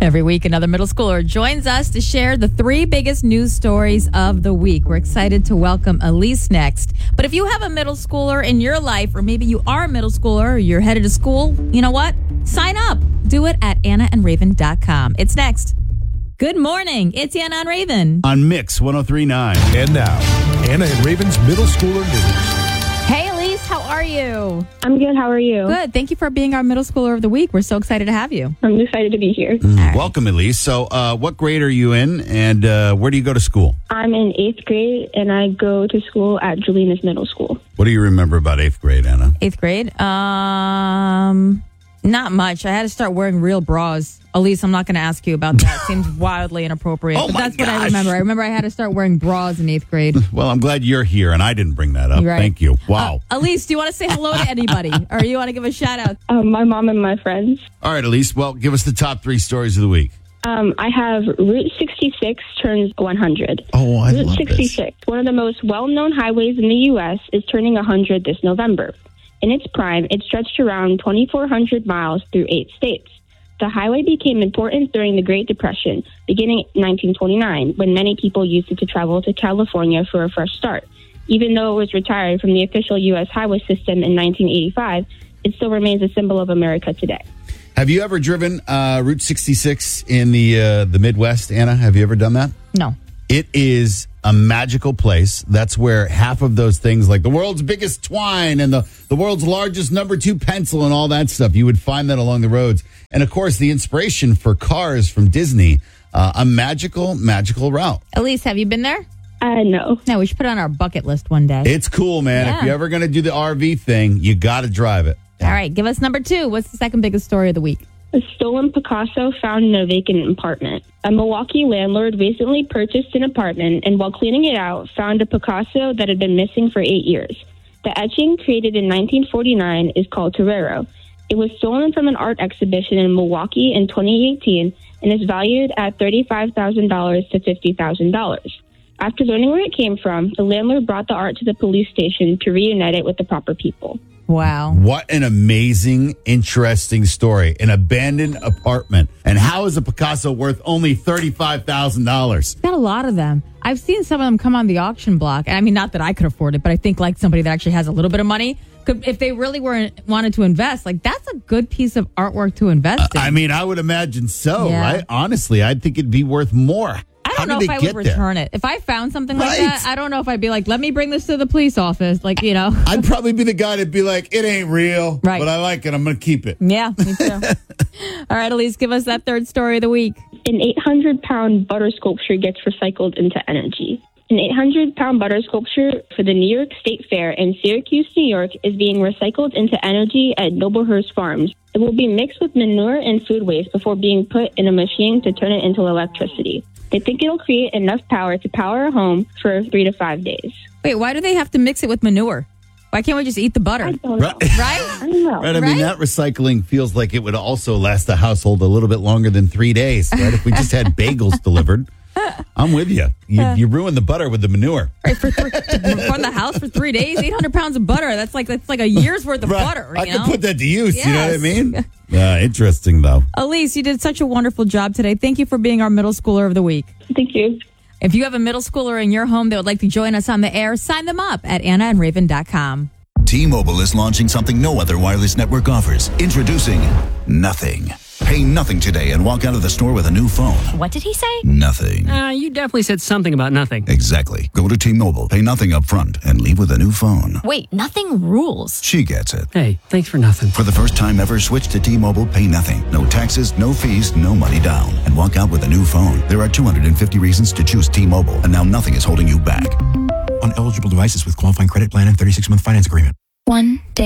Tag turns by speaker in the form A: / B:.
A: Every week, another middle schooler joins us to share the 3 biggest news stories of the week. We're excited to welcome Elise next. But if you have a middle schooler in your life, or maybe you are a middle schooler, or you're headed to school, you know what? Sign up. Do it at AnnaandRaven.com. It's next. Good morning. It's Anna and Raven.
B: On Mix 103.9.
C: And now, Anna and Raven's Middle Schooler News.
A: Hey, Elise. How are you?
D: I'm good. How are you?
A: Good. Thank you for being our middle schooler of the week. We're so excited to have you.
D: I'm excited to be here.
B: Welcome, Elise. So, what grade are you in, and where do you go to school?
D: I'm in 8th grade, and I go to school at Julinas Middle School.
B: What do you remember about 8th grade, Anna?
A: 8th grade? Not much. I had to start wearing real bras. Elise, I'm not going to ask you about that. Seems wildly inappropriate.
B: Oh,
A: but
B: my
A: that's what I
B: gosh.
A: remember. I remember I had to start wearing bras in 8th grade.
B: Well, I'm glad you're here, and I didn't bring that up.
A: Right.
B: Thank you. Wow.
A: Elise, do you want to say hello to anybody? Or you want to give a shout out?
D: My mom and my friends.
B: All right, Elise. Well, give us the top 3 stories of the week.
D: I have Route 66 turns 100.
B: Oh, I
D: Route
B: love
D: 66, one of the most well-known highways in the U.S., is turning 100 this November. In its prime, it stretched around 2,400 miles through 8 states. The highway became important during the Great Depression, beginning in 1929, when many people used it to travel to California for a fresh start. Even though it was retired from the official U.S. highway system in 1985, it still remains a symbol of America today.
B: Have you ever driven Route 66 in the Midwest, Anna? Have you ever done that?
A: No.
B: It is a magical place. That's where half of those things, like the world's biggest twine and the world's largest number 2 pencil and all that stuff, you would find that along the roads. And, of course, the inspiration for Cars from Disney, a magical route.
A: Elise, have you been there?
D: No.
A: No, we should put it on our bucket list one day.
B: It's cool, man.
A: Yeah.
B: If you're ever going to do the RV thing, you got to drive it.
A: All right, give us number 2. What's the second biggest story of the week?
D: A stolen Picasso found in a vacant apartment. A Milwaukee landlord recently purchased an apartment and while cleaning it out, found a Picasso that had been missing for 8 years. The etching, created in 1949, is called Torero. It was stolen from an art exhibition in Milwaukee in 2018 and is valued at $35,000 to $50,000. After learning where it came from, the landlord brought the art to the police station to reunite it with the proper people.
A: Wow.
B: What an amazing, interesting story. An abandoned apartment. And how is a Picasso worth only $35,000?
A: Got a lot of them. I've seen some of them come on the auction block. And I mean, not that I could afford it, but I think like somebody that actually has a little bit of money could, if they really wanted to invest, like that's a good piece of artwork to invest in.
B: I mean, I would imagine so,
A: Yeah.
B: right? Honestly, I think it'd be worth more.
A: I don't know if I would return it. If I found something like
B: Right.
A: that, I don't know if I'd be like, let me bring this to the police office. Like, you know.
B: I'd probably be the guy that'd be like, it ain't real,
A: Right.
B: but I like it. I'm going to keep it.
A: Yeah, me too. All right, Elise, give us that third story of the week.
D: An 800-pound butter sculpture gets recycled into energy. An 800-pound butter sculpture for the New York State Fair in Syracuse, New York, is being recycled into energy at Noblehurst Farms. It will be mixed with manure and food waste before being put in a machine to turn it into electricity. They think it'll create enough power to power a home for 3 to 5 days.
A: Wait, why do they have to mix it with manure? Why can't we just eat the butter?
D: I don't know.
B: Right.
A: Right?
D: I don't know.
B: Right, I mean,
A: Right?
B: that recycling feels like it would also last the household a little bit longer than 3 days, right? If we just had bagels delivered. I'm with you. You ruin the butter with the manure.
A: Right, for run the house for 3 days, 800 pounds of butter. That's like a year's worth of
B: Right.
A: butter.
B: I
A: You
B: can
A: know?
B: put that to use. You know what I
A: Yes.
B: mean? Interesting, though.
A: Elise, you did such a wonderful job today. Thank you for being our middle schooler of the week.
D: Thank you.
A: If you have a middle schooler in your home that would like to join us on the air, sign them up at AnnaandRaven.com.
E: T-Mobile is launching something no other wireless network offers. Introducing Nothing. Pay nothing today and walk out of the store with a new phone.
F: What did he say?
E: Nothing.
G: You definitely said something about nothing.
E: Exactly. Go to T-Mobile, pay nothing up front, and leave with a new phone.
F: Wait, nothing rules.
E: She gets it.
G: Hey, thanks for nothing.
E: For the first time ever, switch to T-Mobile, pay nothing. No taxes, no fees, no money down. And walk out with a new phone. There are 250 reasons to choose T-Mobile, and now nothing is holding you back.
H: On eligible devices with qualifying credit plan and 36-month finance agreement.
I: One day.